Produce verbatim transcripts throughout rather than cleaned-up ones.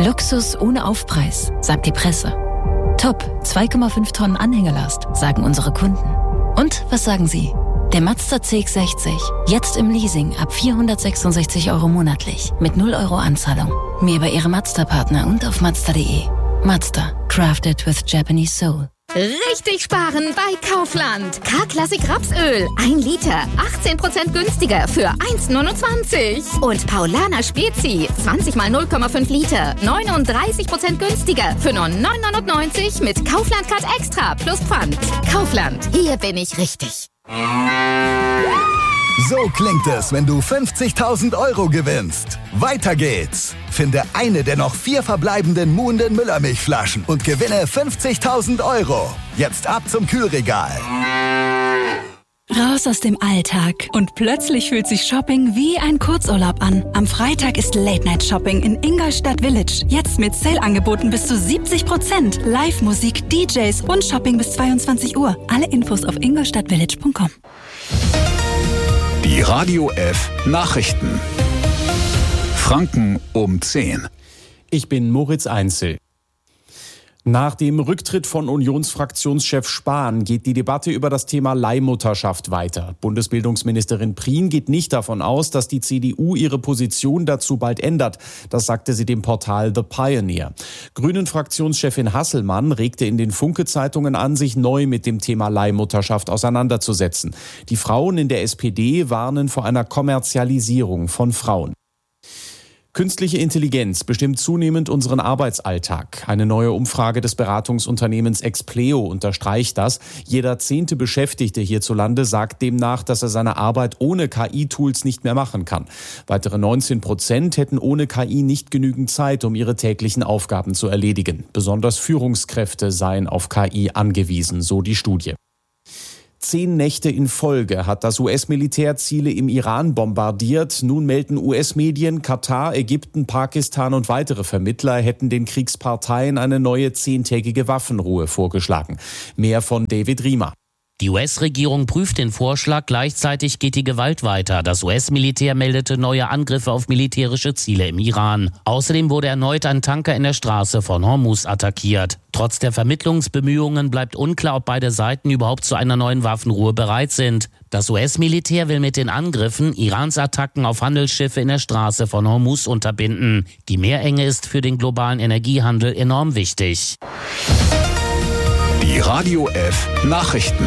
Luxus ohne Aufpreis, sagt die Presse. Top, zwei Komma fünf Tonnen Anhängelast, sagen unsere Kunden. Und was sagen Sie? Der Mazda C X sechzig, jetzt im Leasing ab vierhundertsechsundsechzig Euro monatlich, mit null Euro Anzahlung. Mehr bei Ihrem Mazda-Partner und auf Mazda punkt de. Mazda, crafted with Japanese soul. Richtig sparen bei Kaufland. K-Klassik Rapsöl. ein Liter. achtzehn Prozent günstiger für eins Komma neunundzwanzig. Und Paulaner Spezi. zwanzig mal null Komma fünf Liter. neununddreißig Prozent günstiger für nur neun Euro neunundneunzig mit Kaufland Card Extra plus Pfand. Kaufland. Hier bin ich richtig. So klingt es, wenn du fünfzigtausend Euro gewinnst. Weiter geht's. Finde eine der noch vier verbleibenden Muhnden Müllermilchflaschen und gewinne fünfzigtausend Euro. Jetzt ab zum Kühlregal. Raus aus dem Alltag und plötzlich fühlt sich Shopping wie ein Kurzurlaub an. Am Freitag ist Late-Night-Shopping in Ingolstadt Village. Jetzt mit Sale-Angeboten bis zu siebzig Prozent. Live-Musik, D Js und Shopping bis zweiundzwanzig Uhr. Alle Infos auf ingolstadtvillage punkt com. Die Radio F Nachrichten. Franken um zehn. Ich bin Moritz Einzel. Nach dem Rücktritt von Unionsfraktionschef Spahn geht die Debatte über das Thema Leihmutterschaft weiter. Bundesbildungsministerin Prien geht nicht davon aus, dass die C D U ihre Position dazu bald ändert. Das sagte sie dem Portal The Pioneer. Grünen-Fraktionschefin Hasselmann regte in den Funke-Zeitungen an, sich neu mit dem Thema Leihmutterschaft auseinanderzusetzen. Die Frauen in der S P D warnen vor einer Kommerzialisierung von Frauen. Künstliche Intelligenz bestimmt zunehmend unseren Arbeitsalltag. Eine neue Umfrage des Beratungsunternehmens Expleo unterstreicht das. Jeder zehnte Beschäftigte hierzulande sagt demnach, dass er seine Arbeit ohne K I-Tools nicht mehr machen kann. Weitere neunzehn Prozent hätten ohne K I nicht genügend Zeit, um ihre täglichen Aufgaben zu erledigen. Besonders Führungskräfte seien auf K I angewiesen, so die Studie. Zehn Nächte in Folge hat das U S-Militär Ziele im Iran bombardiert. Nun melden U S-Medien, Katar, Ägypten, Pakistan und weitere Vermittler hätten den Kriegsparteien eine neue zehntägige Waffenruhe vorgeschlagen. Mehr von David Riemer. Die U S-Regierung prüft den Vorschlag, gleichzeitig geht die Gewalt weiter. Das U S-Militär meldete neue Angriffe auf militärische Ziele im Iran. Außerdem wurde erneut ein Tanker in der Straße von Hormuz attackiert. Trotz der Vermittlungsbemühungen bleibt unklar, ob beide Seiten überhaupt zu einer neuen Waffenruhe bereit sind. Das U S-Militär will mit den Angriffen Irans Attacken auf Handelsschiffe in der Straße von Hormuz unterbinden. Die Meerenge ist für den globalen Energiehandel enorm wichtig. Die Radio F Nachrichten.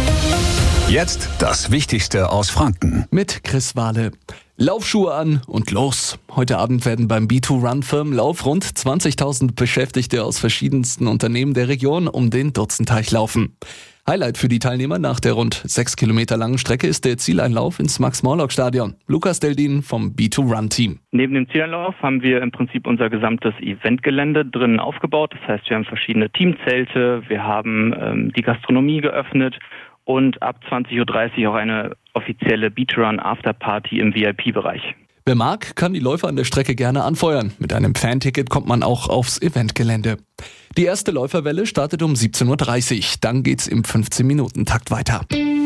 Jetzt das Wichtigste aus Franken. Mit Chris Wahle. Laufschuhe an und los. Heute Abend werden beim B zwei Run Firmenlauf rund zwanzigtausend Beschäftigte aus verschiedensten Unternehmen der Region um den Dutzenteich laufen. Highlight für die Teilnehmer nach der rund sechs Kilometer langen Strecke ist der Zieleinlauf ins Max-Morlock-Stadion. Lukas Deldin vom B zwei Run Team. Neben dem Zieleinlauf haben wir im Prinzip unser gesamtes Eventgelände drinnen aufgebaut. Das heißt, wir haben verschiedene Teamzelte, wir haben ähm, die Gastronomie geöffnet und ab zwanzig Uhr dreißig auch eine offizielle B zwei Run Afterparty im V I P-Bereich. Wer mag, kann die Läufer an der Strecke gerne anfeuern. Mit einem Fanticket kommt man auch aufs Eventgelände. Die erste Läuferwelle startet um siebzehn Uhr dreißig. Dann geht's im fünfzehn-Minuten-Takt weiter.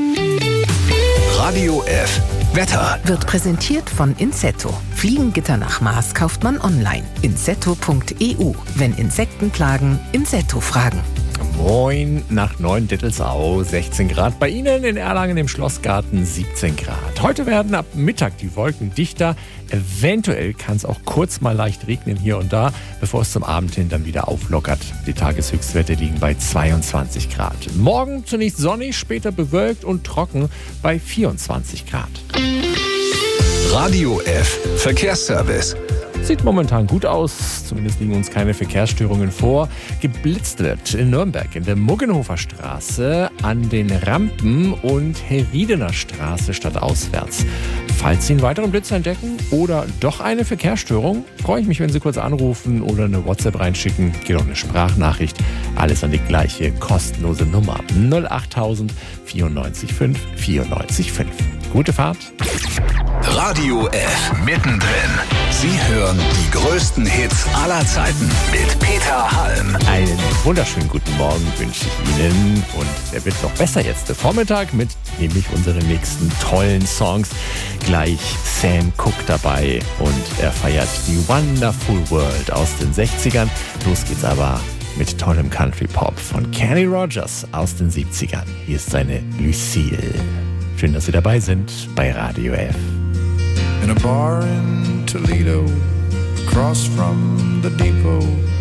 Radio F Wetter wird präsentiert von Insetto. Fliegengitter nach Maß kauft man online. insetto punkt e u. Wenn Insekten plagen, Insetto fragen. Moin, nach neun Dittelsau, sechzehn Grad. Bei Ihnen in Erlangen im Schlossgarten siebzehn Grad. Heute werden ab Mittag die Wolken dichter. Eventuell kann es auch kurz mal leicht regnen hier und da, bevor es zum Abend hin dann wieder auflockert. Die Tageshöchstwerte liegen bei zweiundzwanzig Grad. Morgen zunächst sonnig, später bewölkt und trocken bei vierundzwanzig Grad. Radio F Verkehrsservice. Sieht momentan gut aus, zumindest liegen uns keine Verkehrsstörungen vor. Geblitzt wird in Nürnberg in der Muggenhofer Straße, an den Rampen und Herriedener Straße stadtauswärts. Falls Sie einen weiteren Blitz entdecken oder doch eine Verkehrsstörung, freue ich mich, wenn Sie kurz anrufen oder eine WhatsApp reinschicken. Geht auch eine Sprachnachricht. Alles an die gleiche kostenlose Nummer null acht null null null vierundneunzig fünf vierundneunzig fünf. Gute Fahrt. Radio F mittendrin. Sie hören die größten Hits aller Zeiten mit Peter Halm. Einen wunderschönen guten Morgen wünsche ich Ihnen. Und der wird noch besser jetzt der Vormittag mit nämlich unseren nächsten tollen Songs. Gleich Sam Cooke dabei und er feiert die Wonderful World aus den sechzigern. Los geht's aber mit tollem Country Pop von Kenny Rogers aus den siebzigern. Hier ist seine Lucille. Schön, dass Sie dabei sind bei Radio F. In a bar in Toledo, across from the depot,